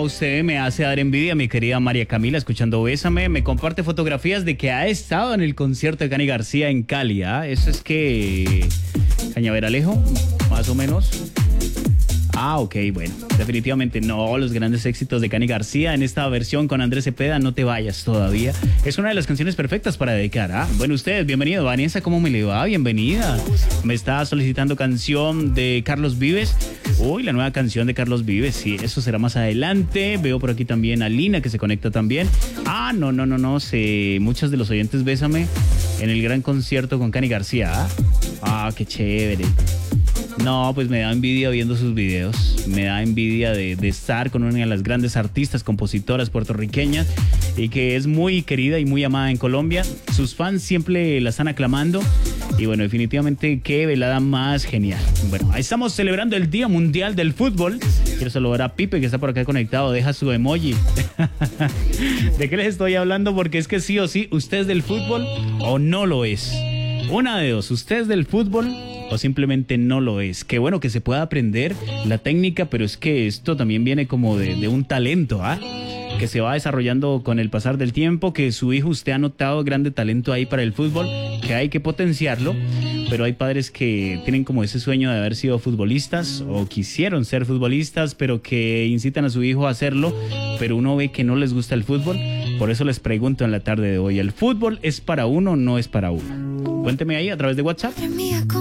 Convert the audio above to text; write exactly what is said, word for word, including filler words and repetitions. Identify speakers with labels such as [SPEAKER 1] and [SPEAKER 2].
[SPEAKER 1] usted me hace dar envidia, mi querida María Camila, escuchando Bésame. Me comparte fotografías de que ha estado en el concierto de Cani García en Cali. ¿Ah? Eso es que... Cañaveralejo, más o menos. Ah, ok, bueno, definitivamente no, los grandes éxitos de Cani García en esta versión con Andrés Cepeda, No te vayas todavía. Es una de las canciones perfectas para dedicar, ¿ah? Bueno, ustedes, bienvenido. Vanessa, ¿cómo me le va? Bienvenida. Me está solicitando canción de Carlos Vives. Uy, la nueva canción de Carlos Vives, sí, eso será más adelante. Veo por aquí también a Lina, que se conecta también. Ah, no, no, no, no, sé, muchos de los oyentes Bésame en el gran concierto con Cani García, ¿ah? Ah, qué chévere. No, pues me da envidia viendo sus videos. Me da envidia de, de estar con una de las grandes artistas, compositoras puertorriqueñas y que es muy querida y muy amada en Colombia. Sus fans siempre la están aclamando. Y bueno, definitivamente qué velada más genial. Bueno, ahí estamos celebrando el Día Mundial del Fútbol. Quiero saludar a Pipe, que está por acá conectado. Deja su emoji. ¿De qué les estoy hablando? Porque es que sí o sí, ¿usted es del fútbol o no lo es? Una de dos, ¿usted es del fútbol o simplemente no lo es? Qué bueno que se pueda aprender la técnica, pero es que esto también viene como de, de un talento, ¿ah? Que se va desarrollando con el pasar del tiempo, que su hijo, usted ha notado grande talento ahí para el fútbol, que hay que potenciarlo, pero hay padres que tienen como ese sueño de haber sido futbolistas o quisieron ser futbolistas, pero que incitan a su hijo a hacerlo, pero uno ve que no les gusta el fútbol. Por eso les pregunto en la tarde de hoy, ¿el fútbol es para uno o no es para uno? Cuénteme ahí a través de WhatsApp.